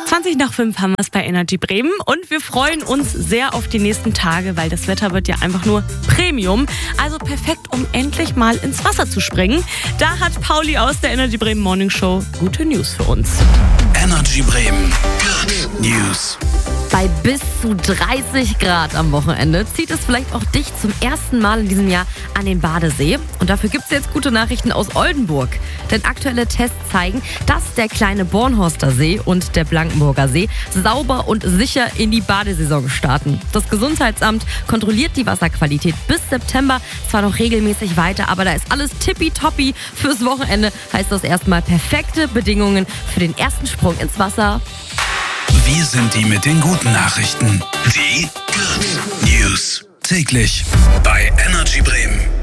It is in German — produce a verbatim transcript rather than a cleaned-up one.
zwanzig nach fünf haben wir es bei Energy Bremen und wir freuen uns sehr auf die nächsten Tage, weil das Wetter wird ja einfach nur Premium. Also perfekt, um endlich mal ins Wasser zu springen. Da hat Pauli aus der Energy Bremen Morning Show gute News für uns. Energy Bremen Good News. Bei bis zu dreißig Grad am Wochenende zieht es vielleicht auch dich zum ersten Mal in diesem Jahr an den Badesee. Und dafür gibt es jetzt gute Nachrichten aus Oldenburg. Denn aktuelle Tests zeigen, dass der kleine Bornhorster See und der Blankenburger See sauber und sicher in die Badesaison starten. Das Gesundheitsamt kontrolliert die Wasserqualität bis September zwar noch regelmäßig weiter, aber da ist alles tippitoppi. Fürs Wochenende heißt das erstmal perfekte Bedingungen für den ersten Sprung ins Wasser. Wir sind die mit den guten Nachrichten. Die Good News. Täglich bei Energy Bremen.